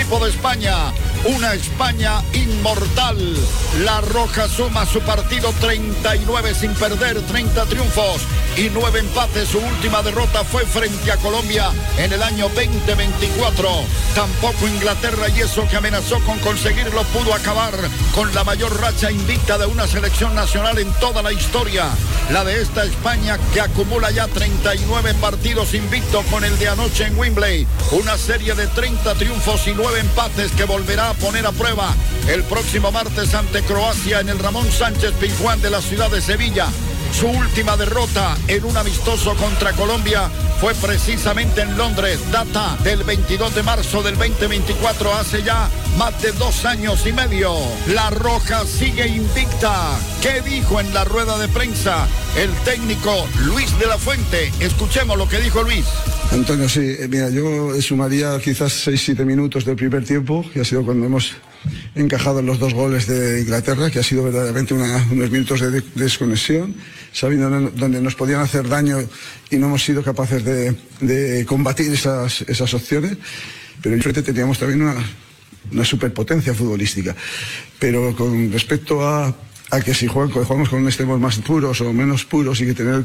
equipo de España. Una España inmortal. La Roja suma su partido 39 sin perder, 30 triunfos y 9 empates. Su última derrota fue frente a Colombia en el año 2024. Tampoco Inglaterra, y eso que amenazó con conseguirlo, pudo acabar con la mayor racha invicta de una selección nacional en toda la historia. La de esta España, que acumula ya 39 partidos invicto con el de anoche en Wembley. Una serie de 30 triunfos y 9 empates que volverá a poner a prueba el próximo martes ante Croacia en el Ramón Sánchez Pizjuán de la ciudad de Sevilla. Su última derrota en un amistoso contra Colombia fue precisamente en Londres, data del 22 de marzo del 2024, hace ya más de 2 años y medio. La Roja sigue invicta. ¿Qué dijo en la rueda de prensa el técnico Luis de la Fuente? Escuchemos lo que dijo Luis. Antonio, sí, mira, yo sumaría quizás 6-7 minutos del primer tiempo, que ha sido cuando hemos encajado los 2 goles de Inglaterra, que ha sido verdaderamente unos minutos de desconexión, sabiendo dónde nos podían hacer daño y no hemos sido capaces de combatir esas opciones. Pero enfrente teníamos también una superpotencia futbolística. Pero con respecto a que si jugamos con extremos más puros o menos puros, y que tener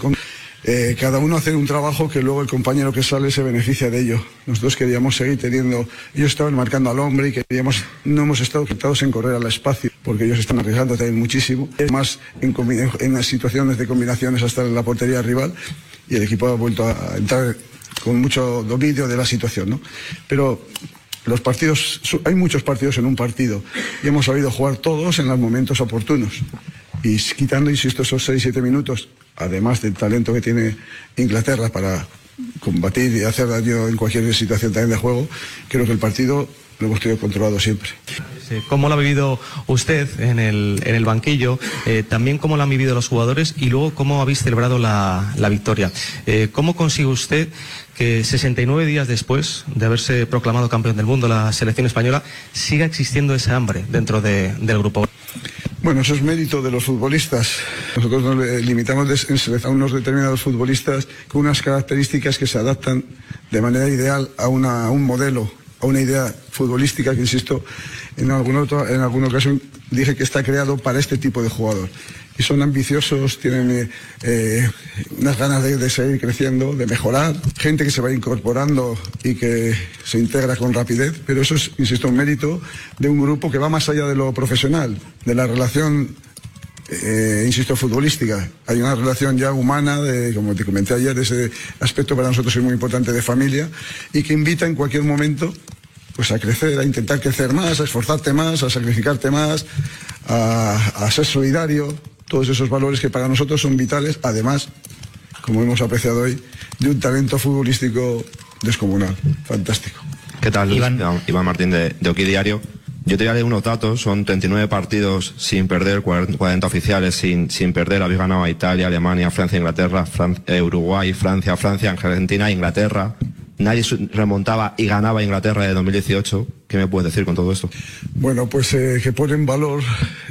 cada uno hacer un trabajo que luego el compañero que sale se beneficia de ello. Nosotros queríamos seguir teniendo, ellos estaban marcando al hombre y no hemos estado quitados en correr al espacio, porque ellos están arriesgando también muchísimo, más en las situaciones de combinaciones hasta en la portería rival, y el equipo ha vuelto a entrar con mucho dominio de la situación, ¿no? Pero los partidos, hay muchos partidos en un partido y hemos sabido jugar todos en los momentos oportunos, y quitando, insisto, esos 6-7 minutos, además del talento que tiene Inglaterra para combatir y hacer daño en cualquier situación también de juego, creo que el partido lo hemos tenido controlado siempre. ¿Cómo lo ha vivido usted en el banquillo? También cómo lo han vivido los jugadores, y luego cómo habéis celebrado la victoria. ¿Cómo consigue usted que 69 días después de haberse proclamado campeón del mundo la selección española siga existiendo esa hambre dentro del grupo? Bueno, eso es mérito de los futbolistas. Nosotros nos limitamos en seleccionar a unos determinados futbolistas con unas características que se adaptan de manera ideal a un modelo, a una idea futbolística que, insisto, en alguna ocasión dije que está creado para este tipo de jugador. Y son ambiciosos, tienen unas ganas de seguir creciendo, de mejorar, gente que se va incorporando y que se integra con rapidez, pero eso es, insisto, un mérito de un grupo que va más allá de lo profesional, de la relación, insisto, futbolística. Hay una relación ya humana, como te comenté ayer, ese aspecto para nosotros es muy importante, de familia, y que invita en cualquier momento pues a crecer, a intentar crecer más, a esforzarte más, a sacrificarte más, a ser solidario. Todos esos valores que para nosotros son vitales, además, como hemos apreciado hoy, de un talento futbolístico descomunal, fantástico. ¿Qué tal, Iván Martín de Oki Diario? Yo te daré unos datos, son 39 partidos sin perder, 40 oficiales sin perder. Habéis ganado a Italia, Alemania, Francia, Inglaterra, Uruguay, Francia, Argentina, Inglaterra. Nadie remontaba y ganaba a Inglaterra de 2018. ¿Qué me puedes decir con todo esto? Bueno, pues que pone en valor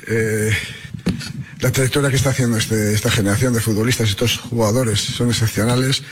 la trayectoria que está haciendo esta generación de futbolistas. Estos jugadores son excepcionales,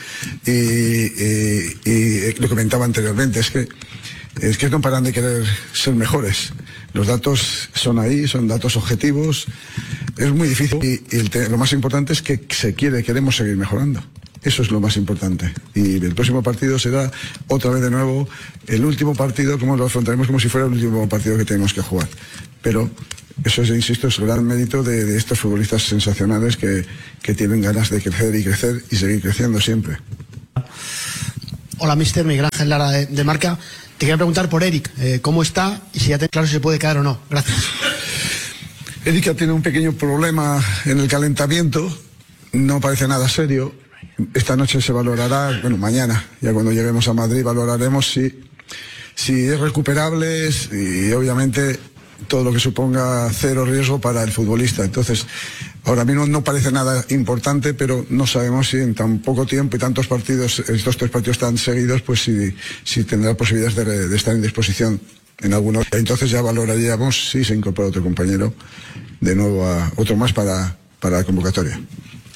y lo comentaba anteriormente, es que no paran de querer ser mejores. Los datos son ahí, son datos objetivos. Es muy difícil, y lo más importante es que queremos seguir mejorando. Eso es lo más importante. Y el próximo partido será otra vez de nuevo el último partido, como lo afrontaremos como si fuera el último partido que tenemos que jugar. Pero eso es, insisto, es el gran mérito de estos futbolistas sensacionales que tienen ganas de crecer y seguir creciendo siempre. Hola, mister Miguel Ángel Lara de Marca. Te quería preguntar por Eric, ¿cómo está? Y si ya te claro si se puede quedar o no. Gracias. Eric tiene un pequeño problema en el calentamiento, no parece nada serio. Esta noche se valorará, bueno, mañana, ya cuando lleguemos a Madrid, valoraremos si es recuperable, y obviamente todo lo que suponga cero riesgo para el futbolista. Entonces, ahora mismo no parece nada importante, pero no sabemos si en tan poco tiempo y tantos partidos, estos 3 partidos tan seguidos, pues si tendrá posibilidades de estar en disposición en algunos. Entonces ya valoraríamos si se incorpora otro compañero, de nuevo otro más para la convocatoria.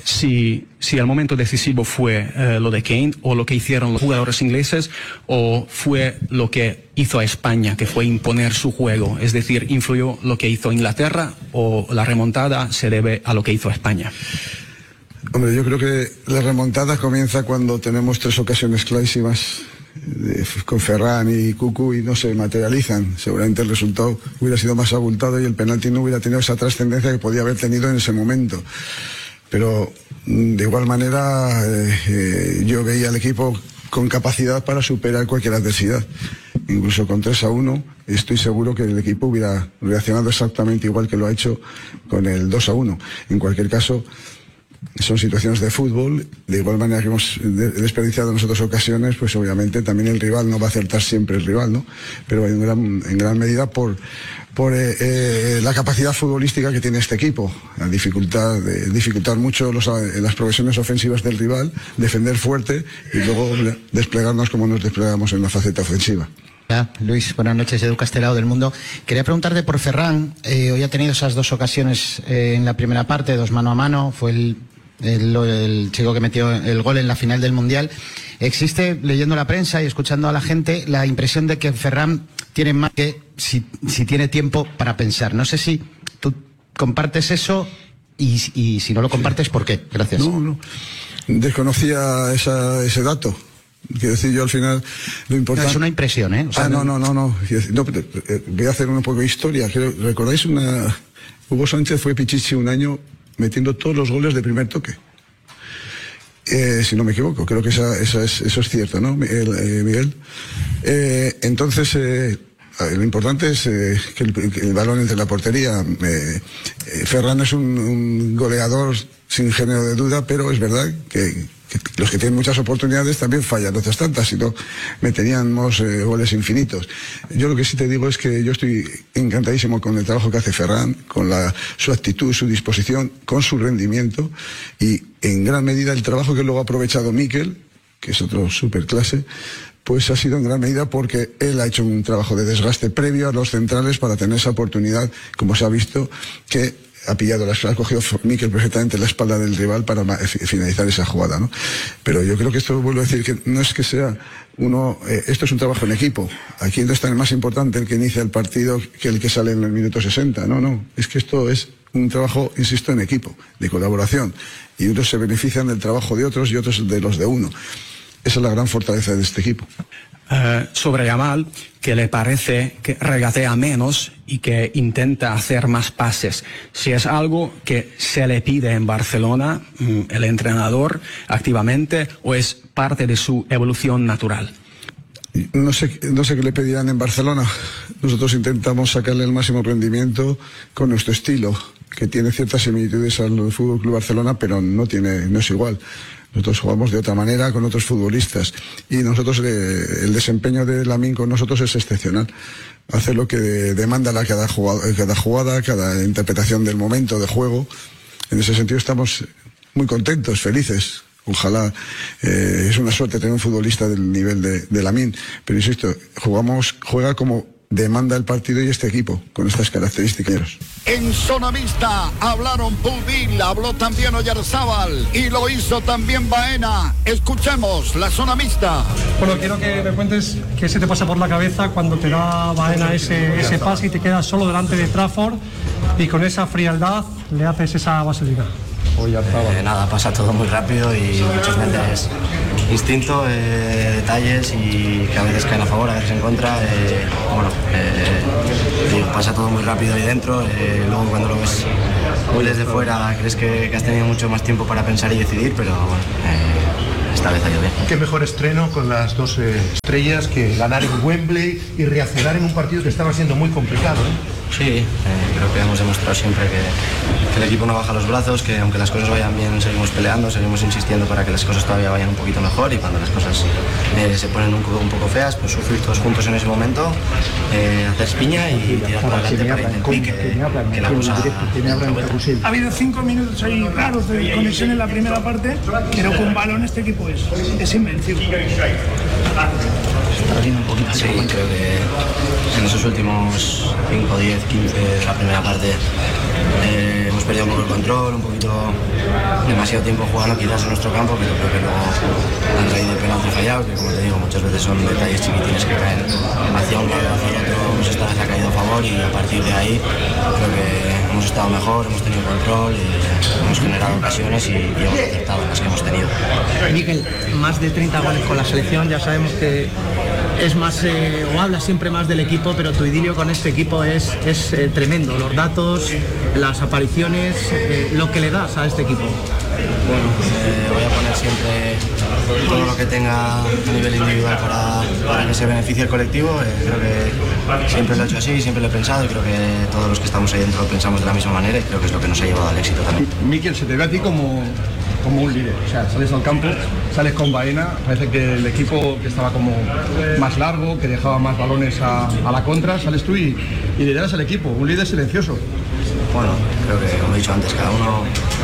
si el momento decisivo fue lo de Kane o lo que hicieron los jugadores ingleses o fue lo que hizo a España, que fue imponer su juego. Es decir, ¿influyó lo que hizo Inglaterra o la remontada se debe a lo que hizo España? Hombre, yo creo que la remontada comienza cuando tenemos 3 ocasiones clarísimas con Ferran y Cucu y no se materializan. Seguramente el resultado hubiera sido más abultado y el penalti no hubiera tenido esa trascendencia que podía haber tenido en ese momento. Pero de igual manera yo veía al equipo con capacidad para superar cualquier adversidad. Incluso con 3-1 estoy seguro que el equipo hubiera reaccionado exactamente igual que lo ha hecho con el 2-1. En cualquier caso, son situaciones de fútbol. De igual manera que hemos desperdiciado en otras ocasiones, pues obviamente también el rival no va a acertar siempre el rival, ¿no? Pero en gran medida por la capacidad futbolística que tiene este equipo, la dificultar mucho las progresiones ofensivas del rival, defender fuerte y luego desplegarnos como nos desplegamos en la faceta ofensiva. Luis, buenas noches, Edu Castelao del Mundo. Quería preguntarte por Ferran. Hoy ha tenido esas 2 ocasiones en la primera parte, 2 mano a mano. Fue el chico que metió el gol en la final del Mundial. Existe, leyendo la prensa y escuchando a la gente, la impresión de que Ferran tiene más que si tiene tiempo para pensar. No sé si tú compartes eso y si no lo compartes, ¿por qué? Gracias. No. Desconocía ese dato. Quiero decir, yo al final lo importante... No, es una impresión, ¿eh? O sea, no. Voy a hacer un poco de historia. ¿Recordáis Hugo Sánchez fue Pichichi un año metiendo todos los goles de primer toque? Si no me equivoco, creo que eso es cierto, ¿no, Miguel? Entonces, lo importante es que el balón entre la portería. Ferran es un goleador sin género de duda, pero es verdad que los que tienen muchas oportunidades también fallan otras tantas, si no meteríamos goles infinitos. Yo lo que sí te digo es que yo estoy encantadísimo con el trabajo que hace Ferran, con su actitud, su disposición, con su rendimiento y en gran medida el trabajo que luego ha aprovechado Mikel, que es otro superclase, pues ha sido en gran medida porque él ha hecho un trabajo de desgaste previo a los centrales para tener esa oportunidad, como se ha visto, que ha cogido Mikel perfectamente la espalda del rival para finalizar esa jugada, ¿no? Pero yo creo que esto, vuelvo a decir, que no es que sea esto es un trabajo en equipo. Aquí no es tan más importante el que inicia el partido que el que sale en el minuto 60, no, es que esto es un trabajo, insisto, en equipo, de colaboración, y unos se benefician del trabajo de otros y otros de los de uno. Esa es la gran fortaleza de este equipo. Sobre Yamal, que le parece que regatea menos y que intenta hacer más pases. Si es algo que se le pide en Barcelona, el entrenador activamente, o es parte de su evolución natural. No sé qué le pedirán en Barcelona. Nosotros intentamos sacarle el máximo rendimiento con nuestro estilo, que tiene ciertas similitudes al Fútbol Club Barcelona, pero no es igual. Nosotros jugamos de otra manera con otros futbolistas y nosotros el desempeño de Lamine con nosotros es excepcional. Hace lo que demanda cada jugada, cada interpretación del momento de juego. En ese sentido estamos muy contentos, felices. Ojalá, es una suerte tener un futbolista del nivel de Lamine, pero insisto, juega como demanda el partido y este equipo, con estas características. En zona mixta hablaron Pudil, habló también Oyarzábal y lo hizo también Baena. Escuchemos la zona mixta. Bueno, quiero que me cuentes qué se te pasa por la cabeza cuando te da Baena ese pase y te quedas solo delante de Trafford y con esa frialdad le haces esa vaselina. Nada, pasa todo muy rápido y muchas veces instinto, detalles y que a veces caen a favor, a veces en contra. Pasa todo muy rápido ahí dentro. Luego cuando lo ves muy desde fuera crees que has tenido mucho más tiempo para pensar y decidir, pero bueno, esta vez ha ido bien. Qué mejor estreno con las 2 estrellas que ganar en Wembley y reaccionar en un partido que estaba siendo muy complicado, ¿eh? Sí, creo que hemos demostrado siempre que el equipo no baja los brazos, que aunque las cosas vayan bien seguimos peleando, seguimos insistiendo para que las cosas todavía vayan un poquito mejor y cuando las cosas se ponen un poco feas, pues sufrir todos juntos en ese momento, hacer piña y tirar para adelante para intentar que la cosa... Ha habido 5 minutos ahí raros de conexión en la primera parte, pero con balón este equipo es invencible. Sí, creo que en esos estos últimos 5, 10, 15 de la primera parte hemos perdido un poco el control, un poquito demasiado tiempo jugando quizás en nuestro campo, pero creo que luego han traído el penalti fallado, que como te digo, muchas veces son detalles chiquitines que caen hacia un lado o hacia el otro. Esta vez ha caído a favor y a partir de ahí creo que hemos estado mejor, hemos tenido control, hemos generado ocasiones y hemos acertado en las que hemos tenido. Miguel, más de 30 goles con la selección, ya sabemos que es más, o hablas siempre más del equipo, pero tu idilio con este equipo es tremendo. Los datos, las apariciones, lo que le das a este equipo. Bueno, voy a poner siempre todo lo que tenga a nivel individual para que se beneficie el colectivo. Creo que siempre lo he hecho así, siempre lo he pensado y creo que todos los que estamos ahí dentro lo pensamos de la misma manera y creo que es lo que nos ha llevado al éxito también. Mikel, se te ve a ti como un líder, o sea, sales al campo, sales con Baena, parece que el equipo que estaba como más largo, que dejaba más balones a la contra, sales tú y lideras el equipo, un líder silencioso. Bueno, creo que como he dicho antes, cada uno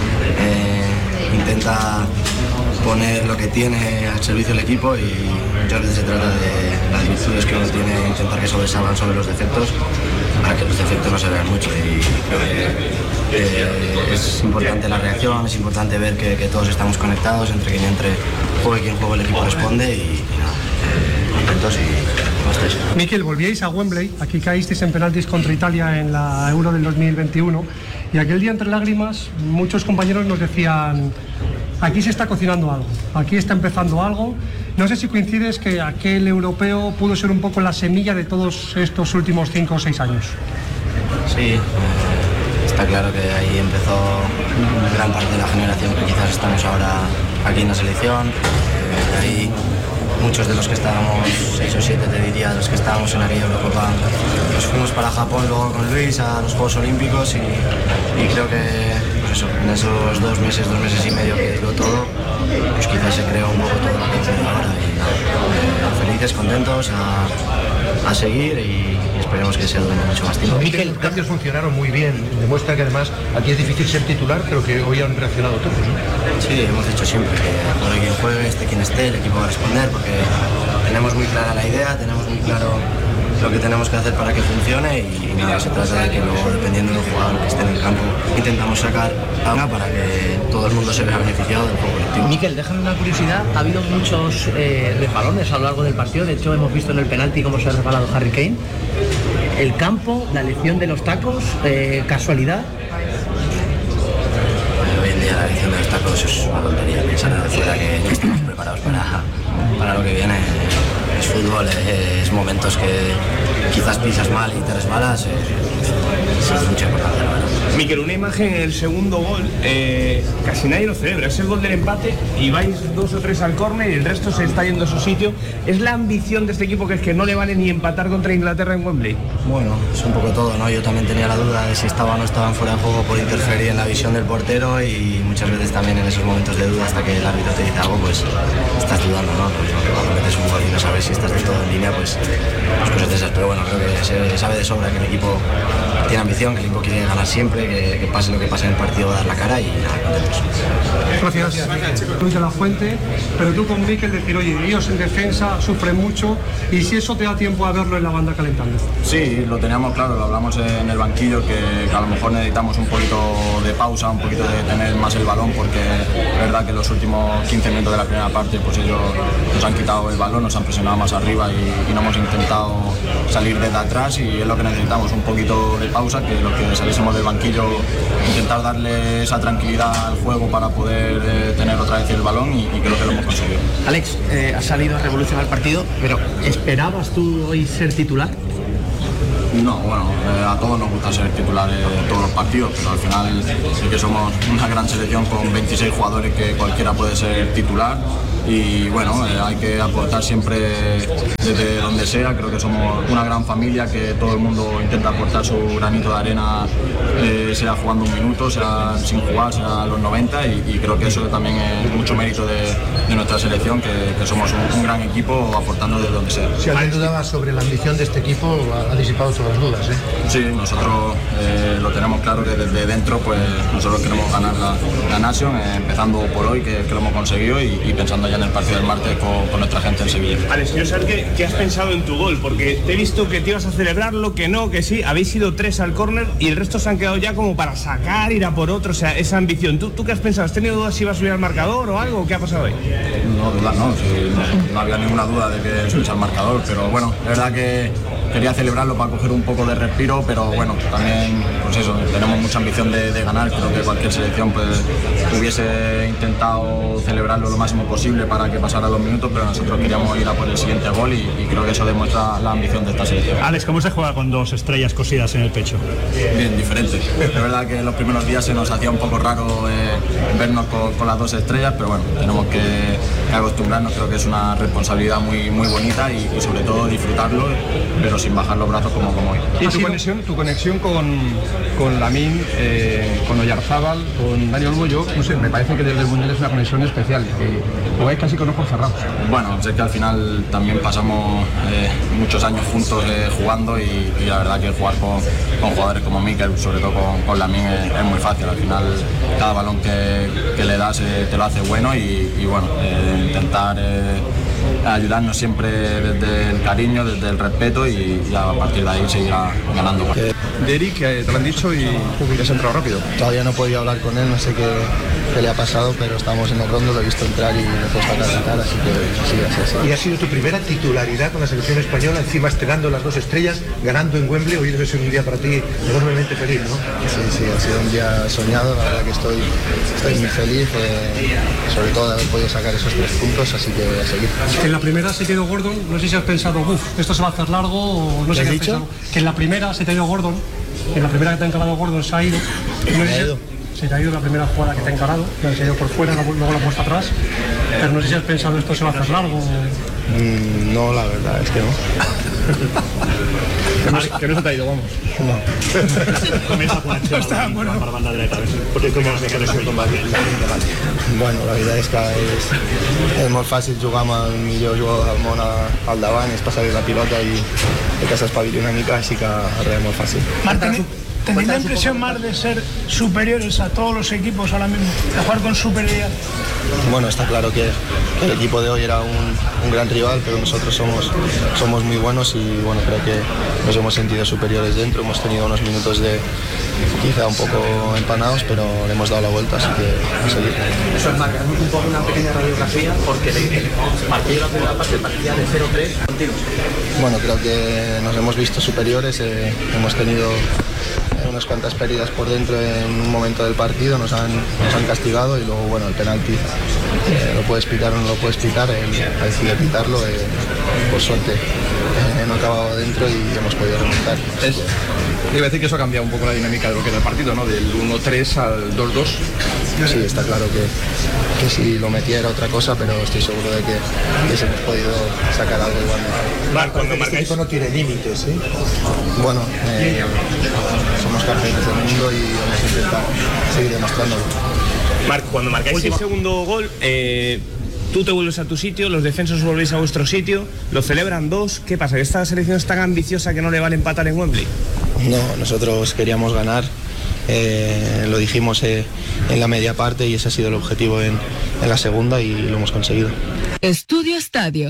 intenta poner lo que tiene al servicio del equipo y muchas veces se trata de las virtudes que uno tiene, intentar que sobresalgan sobre los defectos para que los defectos no se vean mucho y creo que es importante la reacción, es importante ver que todos estamos conectados, entre quien entre juegue quien juegue el equipo responde y nada, contentos y bastante. Mikel, volvíais a Wembley, aquí caísteis en penaltis contra Italia en la Euro del 2021 y aquel día entre lágrimas muchos compañeros nos decían: aquí se está cocinando algo, aquí está empezando algo. No sé si coincides que aquel europeo pudo ser un poco la semilla de todos estos últimos 5 o 6 años. Sí, está claro que ahí empezó gran parte de la generación que quizás estamos ahora aquí en la selección. Ahí muchos de los que estábamos, 6 o 7 te diría, los que estábamos en aquella Eurocopa, nos fuimos para Japón luego con Luis a los Juegos Olímpicos y creo que pues eso, en esos 2 meses y medio que duró todo, pues quizás se creó un poco todo lo que tiene ahora y felices, contentos a seguir y esperemos que sea durante mucho más tiempo. Mikel, los cambios funcionaron muy bien, demuestra que además aquí es difícil ser titular, pero que hoy han reaccionado todos, ¿no? Sí, hemos dicho siempre que juegue quien juegue, esté quien esté, el equipo va a responder porque tenemos muy clara la idea, tenemos muy claro lo que tenemos que hacer para que funcione y nada, se trata de que luego, dependiendo del jugador que esté en el campo, intentamos sacar a una para que todo el mundo se vea beneficiado del juego colectivo. Mikel, déjame una curiosidad, ha habido muchos resbalones a lo largo del partido, de hecho hemos visto en el penalti cómo se ha resbalado Harry Kane. El campo, la elección de los tacos, casualidad. Hoy en día la elección de los tacos es una tontería, pensar de fuera que no estamos preparados para lo que viene. Es fútbol, es momentos que quizás pisas mal y te resbalas, es mucha importancia. Mikel, una imagen en el segundo gol, casi nadie lo celebra, es el gol del empate y vais 2 o 3 al córner y el resto se está yendo a su sitio. ¿Es la ambición de este equipo que es que no le vale ni empatar contra Inglaterra en Wembley? Bueno, es un poco todo, ¿no? Yo también tenía la duda de si estaban o no estaban fuera de juego por interferir en la visión del portero y muchas veces también en esos momentos de duda hasta que el árbitro te dice algo, pues estás dudando, ¿no? Pues cuando metes un gol y no sabes si estás de todo en línea, pues cosas de esas, pero bueno, creo que se sabe de sobra que el equipo tiene ambición, que el equipo quiere ganar siempre, que pase lo que pase en el partido, dar la cara y nada, contentos. Gracias, Luis de la Fuente, pero tú con Mikel decir, oye, ellos en defensa sufren mucho y si eso te da tiempo a verlo en la banda calentando. Sí, lo teníamos claro, lo hablamos en el banquillo, que a lo mejor necesitamos un poquito de pausa, un poquito de tener más el balón, porque es verdad que los últimos 15 minutos de la primera parte pues ellos nos han quitado el balón, nos han presionado más arriba y no hemos intentado salir desde atrás y es lo que necesitamos, un poquito de pausa, que los que saliésemos del banquillo intentar darle esa tranquilidad al juego para poder tener otra vez el balón y creo que lo hemos conseguido. Alex, ha salido a revolucionar el partido, pero ¿esperabas tú hoy ser titular? No, bueno, a todos nos gusta ser titulares de todos los partidos, pero al final sí que somos una gran selección con 26 jugadores que cualquiera puede ser titular y bueno, hay que aportar siempre desde donde sea, creo que somos una gran familia, que todo el mundo intenta aportar su granito de arena, sea jugando un minuto, sea sin jugar, sea a los 90 y creo que eso también es mucho mérito de nuestra selección, que somos un gran equipo aportando desde donde sea. Si alguien dudaba sobre la ambición de este equipo, ha disipado todas las dudas, ¿eh? Sí, nosotros lo tenemos claro que desde dentro pues nosotros queremos ganar la Nation, empezando por hoy que lo hemos conseguido y pensando ya en el partido del martes con nuestra gente en Sevilla. Alex, quiero saber qué has pensado en tu gol, porque te he visto que te ibas a celebrarlo, que no, que sí, habéis ido 3 al córner y el resto se han quedado ya como para sacar, ir a por otro, o sea, esa ambición. ¿Tú qué has pensado? ¿Has tenido dudas si ibas a subir al marcador o algo? ¿Qué ha pasado ahí? No, dudas no, no había ninguna duda de que subiese al marcador, pero bueno, es verdad que quería celebrarlo para coger un poco de respiro, pero bueno, también, pues eso, tenemos mucha ambición de ganar. Creo que cualquier selección pues hubiese intentado celebrarlo lo máximo posible para que pasara los minutos, pero nosotros queríamos ir a por el siguiente gol y creo que eso demuestra la ambición de esta selección. Alex, ¿cómo se juega con 2 estrellas cosidas en el pecho? Bien, diferente. Es verdad que los primeros días se nos hacía un poco raro vernos con las 2 estrellas, pero bueno, tenemos que acostumbrarnos. Creo que es una responsabilidad muy bonita y sobre todo disfrutarlo, pero sin bajar los brazos como hoy. ¿Y tu conexión con Lamine, con Oyarzábal, con Dani Olmo? Yo no sé, me parece que desde el Mundial es una conexión especial, o es casi con ojos cerrados. Bueno, sé que al final también pasamos muchos años juntos jugando y la verdad que jugar con jugadores como Mikel, sobre todo con Lamine, es muy fácil. Al final cada balón que le das te lo hace bueno y bueno, intentar ayudarnos siempre desde el cariño, desde el respeto y a partir de ahí seguir ganando. De Eric, te lo han dicho y has entrado rápido. Todavía no he podido hablar con él, no sé qué le ha pasado, pero estamos en el rondo, lo he visto entrar y me he puesto a cantar, así que sí. Y ha sido tu primera titularidad con la selección española, encima estrenando las 2 estrellas, ganando en Wembley. Hoy debe ser un día para ti enormemente feliz, ¿no? Sí, ha sido un día soñado, la verdad que estoy muy feliz, sobre todo de haber podido sacar esos 3 puntos, así que a seguir. En la primera se te ha ido Gordon, no sé si has pensado, esto se va a hacer largo o no sé qué has dicho. Que en la primera se te ha ido Gordon, en la primera que te ha encarado Gordon se ha ido. Se te ha ido la primera jugada que te ha encarado, se ha ido por fuera, luego la ha puesto atrás. Pero no sé si has pensado esto se va a hacer largo. No, la verdad es que no. Que no se te ha ido, vamos. No. Comienza con la para banda derecha, porque cómo se conexión con Badía. Bueno, la veritat és que és molt fàcil jugar amb el millor jugador del món al davant, és passar-li la pilota i que s'espavili una mica, així que res, molt fàcil. ¿Tenéis la impresión más de ser superiores a todos los equipos ahora mismo, de jugar con superioridad? Bueno, está claro que el equipo de hoy era un gran rival, pero nosotros somos muy buenos y bueno, creo que nos hemos sentido superiores dentro, hemos tenido unos minutos quizá un poco empanados, pero le hemos dado la vuelta, así que a seguir. Eso es marcar un poco una pequeña radiografía, porque el partido de la primera parte partía de 0-3 continuos. Bueno, creo que nos hemos visto superiores, hemos tenido unas cuantas pérdidas por dentro en un momento del partido, nos han castigado y luego bueno, el penalti lo puedes pitar o no lo puedes pitar, él ha decidido pitarlo, por suerte no ha acabado dentro y hemos podido remontar. Iba a decir que eso ha cambiado un poco la dinámica de lo que era el partido, ¿no? Del 1-3 al 2-2. Sí, está claro que si lo metía era otra cosa, pero estoy seguro de que hemos podido sacar algo igualmente. Este equipo no tiene límites, ¿eh? Bueno, somos campeones del mundo y vamos a intentar seguir demostrándolo. Marc, cuando marcáis el segundo gol, tú te vuelves a tu sitio, los defensores volvéis a vuestro sitio, lo celebran 2. ¿Qué pasa? ¿Que esta selección es tan ambiciosa que no le vale empatar en Wembley? No, nosotros queríamos ganar, lo dijimos en la media parte y ese ha sido el objetivo en la segunda y lo hemos conseguido. Estudio Estadio.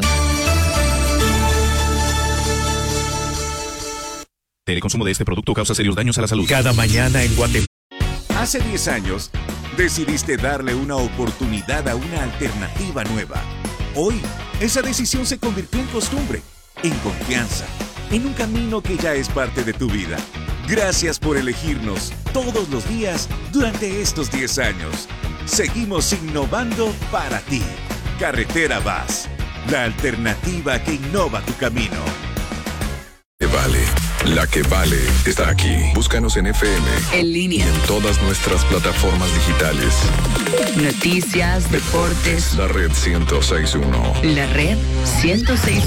El consumo de este producto causa serios daños a la salud. Cada mañana en Guatemala. Hace 10 años, decidiste darle una oportunidad a una alternativa nueva. Hoy, esa decisión se convirtió en costumbre, en confianza, en un camino que ya es parte de tu vida. Gracias por elegirnos todos los días durante estos 10 años. Seguimos innovando para ti. Carretera Vaz, la alternativa que innova tu camino. La que vale está aquí. Búscanos en FM. En línea. Y en todas nuestras plataformas digitales. Noticias, deportes. La red 106.1. La red 106.